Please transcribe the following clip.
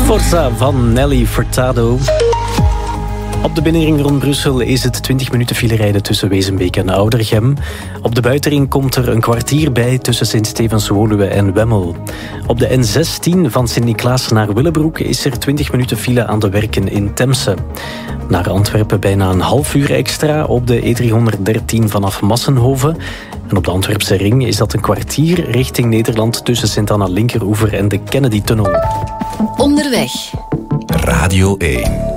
Forza van Nelly Furtado. Op de binnenring rond Brussel is het 20 minuten file rijden tussen Wezenbeek en Oudergem. Op de buitenring komt er een kwartier bij tussen Sint-Stevens-Woluwe en Wemmel. Op de N16 van Sint-Niklaas naar Willebroek is er 20 minuten file aan de werken in Temse. Naar Antwerpen bijna een half uur extra op de E313 vanaf Massenhoven. En op de Antwerpse ring is dat een kwartier richting Nederland tussen Sint-Anna Linkeroever en de Kennedy-tunnel. Onderweg. Radio 1.